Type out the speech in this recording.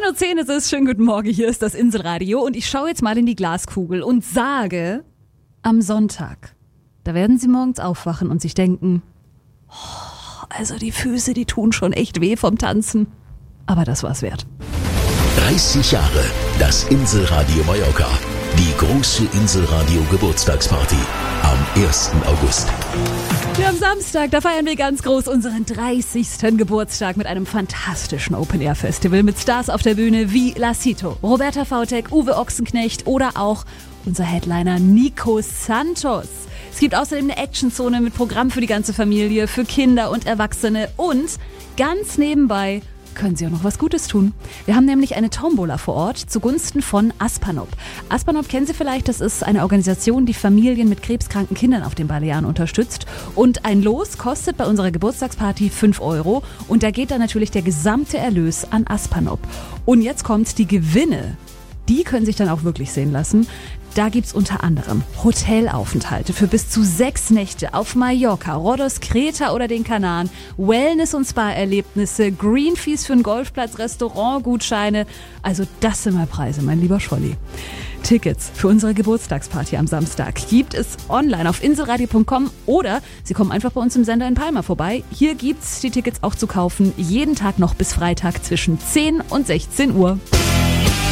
10:10 Uhr ist es. Schönen guten Morgen, hier ist das Inselradio und ich schaue jetzt mal in die Glaskugel und sage, am Sonntag, da werden Sie morgens aufwachen und sich denken, also die Füße, die tun schon echt weh vom Tanzen, aber das war's wert. 30 Jahre, das Inselradio Mallorca. Die große Inselradio-Geburtstagsparty am 1. August. Ja, am Samstag, da feiern wir ganz groß unseren 30. Geburtstag mit einem fantastischen Open-Air-Festival mit Stars auf der Bühne wie Lacito, Roberta Vautek, Uwe Ochsenknecht oder auch unser Headliner Nico Santos. Es gibt außerdem eine Actionzone mit Programm für die ganze Familie, für Kinder und Erwachsene und ganz nebenbei können Sie auch noch was Gutes tun. Wir haben nämlich eine Tombola vor Ort zugunsten von Aspanop. Aspanop kennen Sie vielleicht, das ist eine Organisation, die Familien mit krebskranken Kindern auf den Balearen unterstützt. Und ein Los kostet bei unserer Geburtstagsparty 5 € und da geht dann natürlich der gesamte Erlös an Aspanop. Und jetzt kommt die Gewinne. Die können sich dann auch wirklich sehen lassen. Da gibt's unter anderem Hotelaufenthalte für bis zu 6 Nächte auf Mallorca, Rhodos, Kreta oder den Kanaren, Wellness- und Spa-Erlebnisse, Greenfees für einen Golfplatz, Restaurantgutscheine. Also das sind mal Preise, mein lieber Scholli. Tickets für unsere Geburtstagsparty am Samstag gibt es online auf inselradio.com oder Sie kommen einfach bei uns im Sender in Palma vorbei. Hier gibt's die Tickets auch zu kaufen, jeden Tag noch bis Freitag zwischen 10 und 16 Uhr.